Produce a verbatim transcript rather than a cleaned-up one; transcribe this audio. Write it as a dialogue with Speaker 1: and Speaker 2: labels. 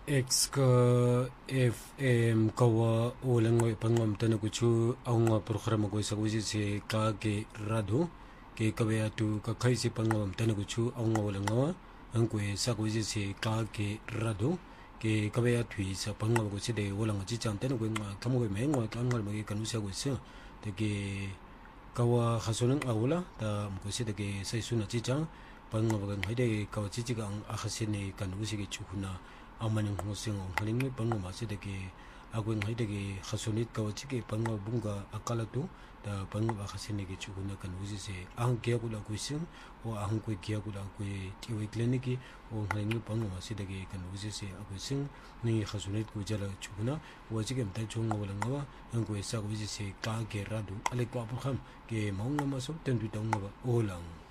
Speaker 1: X ka F M kawa ulang ngoy pangom tanu kuchu aunga programa ko sa kuji se ka ke rado ke kabaya tu ka khaisi pangom tanu kuchu aunga ulang ngawa angwe sa kuji se ka ke rado ke kabaya thui sa pangom ko se de ulang ji chang tanu ko nga kamu me ngwa ka ngal me kanu sa ko se de ke kawa khasunang awula ta ko se de ke sai suna ji chang pangom ko ngai kawa ji ji ga akhasini kanu se ke chukuna amani ngosing ngling pango masideke agwen haideke khasonit kawachike pango bunga akalatu da pango akhasine ke chuguna kan uzise ang kya kula kuising o ang ko kya kula ko tiwe kliniki o ngling pango masideke kan uzise akusing ni khasonit ko jala chuguna wajike mta chunga wala ngawa ang ko sa uzise ka ke radu ale ko apham ke maunga maso tendu tawnga olang